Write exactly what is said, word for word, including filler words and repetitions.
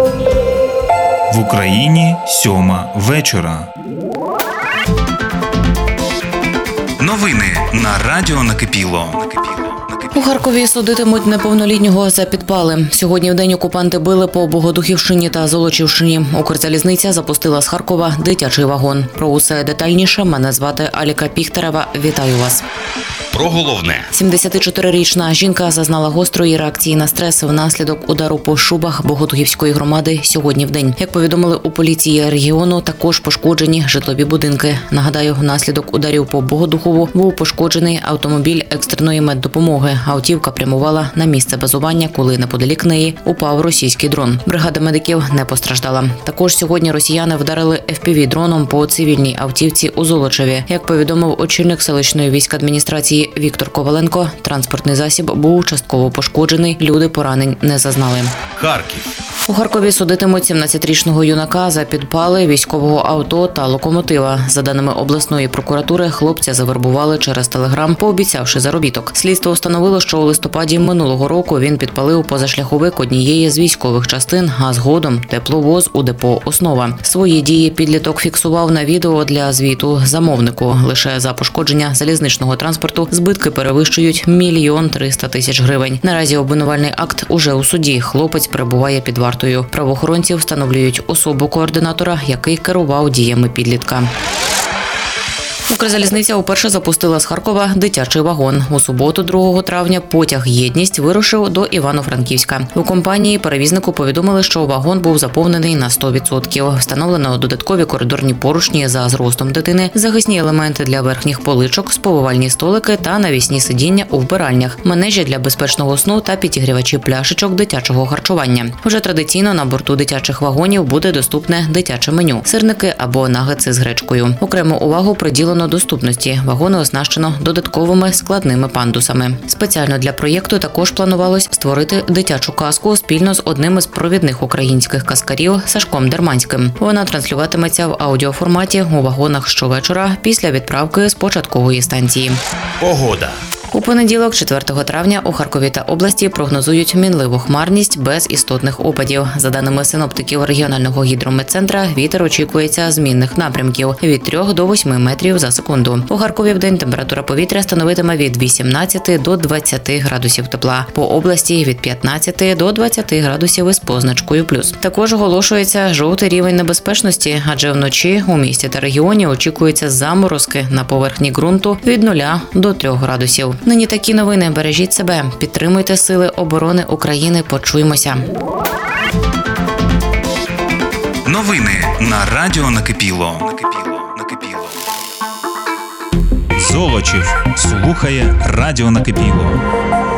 В Україні сьома вечора. Новини на радіо Накипіло. У Харкові судитимуть неповнолітнього за підпали. Сьогодні вдень окупанти били по Богодухівщині та Золочівщині. Укрзалізниця запустила з Харкова дитячий вагон. Про усе детальніше мене звати Аліка Піхтерева. Вітаю вас. Про головне. сімдесятичотирирічна жінка зазнала гострої реакції на стрес внаслідок удару по шубах Богодухівської громади сьогодні вдень. Як повідомили у поліції регіону, також пошкоджені житлові будинки. Нагадаю, внаслідок ударів по Богодухову був пошкоджений автомобіль екстреної меддопомоги. Автівка прямувала на місце базування, коли неподалік неї упав російський дрон. Бригада медиків не постраждала. Також сьогодні росіяни вдарили еф пі ві-дроном по цивільній автівці у Золочеві. Як повідомив очільник селищної військадміністрації Віктор Коваленко, транспортний засіб був частково пошкоджений, люди поранень не зазнали. Харків. У Харкові судитимуть сімнадцятирічного юнака за підпали військового авто та локомотива. За даними обласної прокуратури, хлопця завербували через телеграм, пообіцявши заробіток. Слідство встановило, що у листопаді минулого року він підпалив позашляховик однієї з військових частин, а згодом тепловоз у депо «Основа». Свої дії підліток фіксував на відео для звіту замовнику. Лише за пошкодження залізничного транспорту збитки перевищують мільйон триста тисяч гривень. Наразі обвинувальний акт уже у суді. Хлопець перебуває під вартою. Правоохоронці встановлюють особу координатора, який керував діями підлітка. Укрзалізниця уперше запустила з Харкова дитячий вагон. У суботу, другого травня, потяг «Єдність» вирушив до Івано-Франківська. У компанії перевізнику повідомили, що вагон був заповнений на сто відсотків. Встановлено додаткові коридорні поручні за зростом дитини, захисні елементи для верхніх поличок, сповивальні столики та навісні сидіння у вбиральнях, манежі для безпечного сну та підігрівачі пляшечок дитячого харчування. Уже традиційно на борту дитячих вагонів буде доступне дитяче меню – сирники або нагетси з гречкою. Окрему увагу приділено доступності. Вагони оснащено додатковими складними пандусами. Спеціально для проєкту також планувалось створити дитячу казку спільно з одним із провідних українських казкарів Сашком Дерманським. Вона транслюватиметься в аудіоформаті у вагонах щовечора після відправки з початкової станції. Погода. У понеділок, четвертого травня, у Харкові та області прогнозують мінливу хмарність без істотних опадів. За даними синоптиків регіонального гідрометцентра, вітер очікується змінних напрямків – від трьох до восьми метрів за секунду. У Харкові вдень температура повітря становитиме від вісімнадцяти до двадцяти градусів тепла. По області – від п'ятнадцяти до двадцяти градусів із позначкою плюс. Також оголошується жовтий рівень небезпечності, адже вночі у місті та регіоні очікуються заморозки на поверхні ґрунту від нуля до трьох градусів. Нині такі новини. Бережіть себе. Підтримуйте Сили оборони України. Почуємося. Новини на радіо Накипіло. Золочів слухає радіо Накипіло.